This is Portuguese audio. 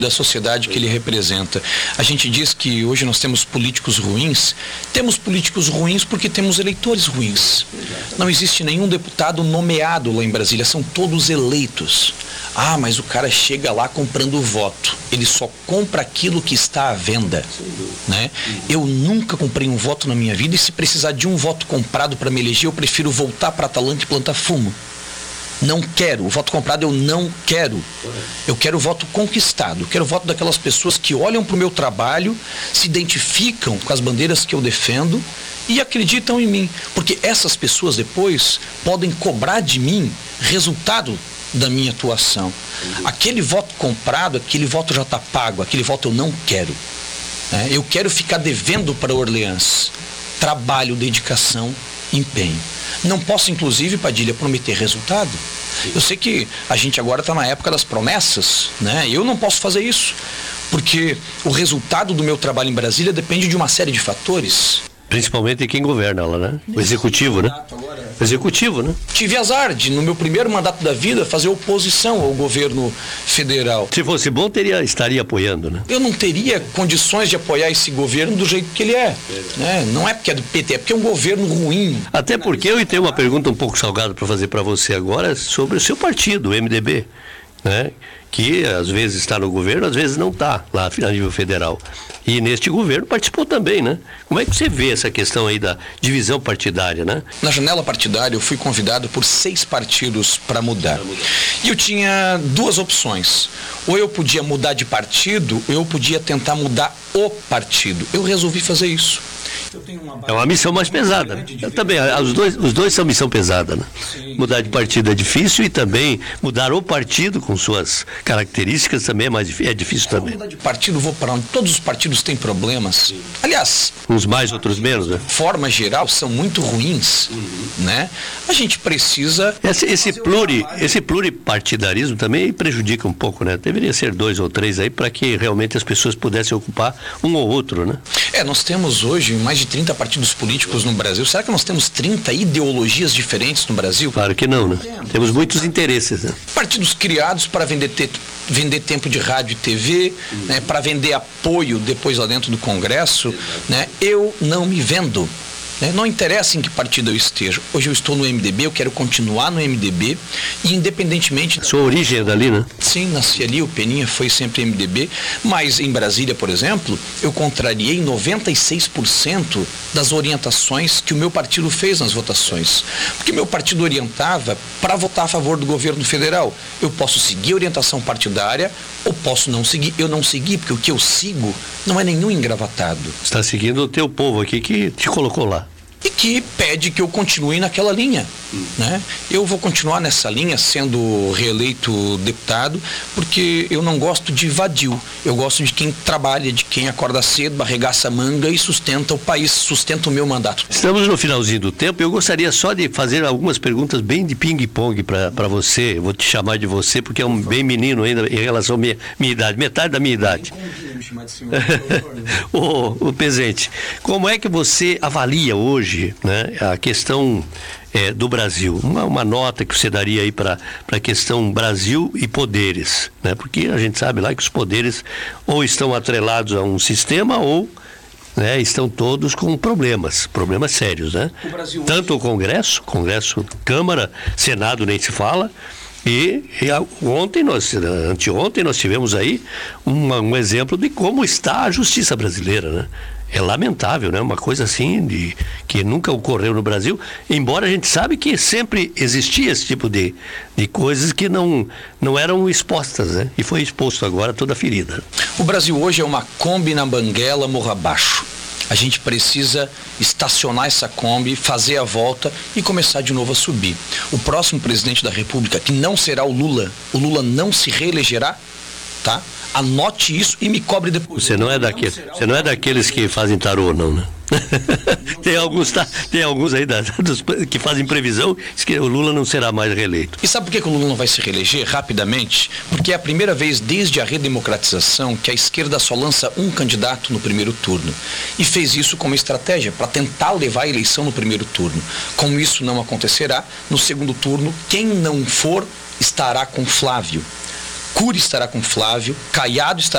da sociedade que ele representa. A gente diz que hoje nós temos políticos ruins porque temos eleitores ruins. Não existe nenhum deputado nomeado lá em Brasília, são todos eleitos. Ah, mas o cara chega lá comprando o voto. Ele só compra aquilo que está à venda, né? Eu nunca comprei um voto na minha vida e se precisar de um voto comprado para me eleger, eu prefiro voltar para Atalanta e plantar fumo. Não quero, o voto comprado eu não quero. Eu quero o voto conquistado, eu quero o voto daquelas pessoas que olham para o meu trabalho, se identificam com as bandeiras que eu defendo e acreditam em mim. Porque essas pessoas depois podem cobrar de mim resultado da minha atuação. Aquele voto comprado, aquele voto já está pago, aquele voto eu não quero. Eu quero ficar devendo para Orleans trabalho, dedicação, empenho. Não posso, inclusive, Padilha, prometer resultado. Eu sei que a gente agora está na época das promessas, né? Eu não posso fazer isso, porque o resultado do meu trabalho em Brasília depende de uma série de fatores. Principalmente quem governa lá, né? O executivo, né? O executivo, né? Tive azar de, no meu primeiro mandato da vida, fazer oposição ao governo federal. Se fosse bom, estaria apoiando, né? Eu não teria condições de apoiar esse governo do jeito que ele é. Né? Não é porque é do PT, é porque é um governo ruim. Até porque eu tenho uma pergunta um pouco salgada para fazer para você agora sobre o seu partido, o MDB, né? Que às vezes está no governo, às vezes não está lá a nível federal. E neste governo participou também, né? Como é que você vê essa questão aí da divisão partidária, né? Na janela partidária eu fui convidado por 6 partidos para mudar. E eu tinha 2 opções. Ou eu podia mudar de partido, ou eu podia tentar mudar o partido. Eu resolvi fazer isso. É uma missão mais pesada, né? Também, os dois são missão pesada, né? Sim. Mudar de partido é difícil e também mudar o partido com suas características também é difícil também. Mudar de partido, vou para onde? Todos os partidos têm problemas. Sim. Aliás, uns mais, outros menos, né? De forma geral, são muito ruins, né? A gente precisa... Esse pluripartidarismo também prejudica um pouco, né? Deveria ser 2 ou 3 aí para que realmente as pessoas pudessem ocupar um ou outro, né? Nós temos hoje mais de 30 partidos políticos no Brasil. Será que nós temos 30 ideologias diferentes no Brasil? Claro que não, né? Temos muitos interesses, né? Partidos criados para vender tempo de rádio e TV, né? Para vender apoio depois lá dentro do Congresso, né? Eu não me vendo. Não interessa em que partido eu esteja. Hoje eu estou no MDB, eu quero continuar no MDB e independentemente... Sua origem é dali, né? Sim, nasci ali, o Peninha foi sempre MDB, mas em Brasília, por exemplo, eu contrariei 96% das orientações que o meu partido fez nas votações. Porque meu partido orientava para votar a favor do governo federal. Eu posso seguir a orientação partidária ou posso não seguir. Eu não segui, porque o que eu sigo não é nenhum engravatado. Você está seguindo o teu povo aqui que te colocou lá. E que pede que eu continue naquela linha, né? Eu vou continuar nessa linha sendo reeleito deputado, porque eu não gosto de vadio, eu gosto de quem trabalha, de quem acorda cedo, arregaça a manga e sustenta o país, sustenta o meu mandato. Estamos no finalzinho do tempo, eu gostaria só de fazer algumas perguntas bem de ping-pong para você, eu vou te chamar de você porque é um bem menino ainda em relação à minha idade, metade da minha idade. O Pezente, como é que você avalia hoje, né, a questão do Brasil? Uma nota que você daria aí para a questão Brasil e poderes, né? Porque a gente sabe lá que os poderes ou estão atrelados a um sistema ou, né, estão todos com problemas sérios, né? Tanto o Congresso, Câmara, Senado nem se fala. E anteontem nós tivemos aí um exemplo de como está a justiça brasileira, né? É lamentável, né? Uma coisa assim que nunca ocorreu no Brasil, embora a gente sabe que sempre existia esse tipo de coisas que não eram expostas, né? E foi exposto agora toda a ferida. O Brasil hoje é uma Kombi na banguela, morro abaixo. A gente precisa estacionar essa Kombi, fazer a volta e começar de novo a subir. O próximo presidente da República, que não será o Lula não se reelegerá, tá? Anote isso e me cobre depois. Você não é daqueles que fazem tarô, não, né? Tem alguns aí que fazem previsão que o Lula não será mais reeleito. E sabe por que o Lula não vai se reeleger rapidamente? Porque é a primeira vez desde a redemocratização que a esquerda só lança um candidato no primeiro turno. E fez isso como estratégia para tentar levar a eleição no primeiro turno. Como isso não acontecerá, no segundo turno, quem não for estará com Flávio. Cury estará com Flávio, Caiado estará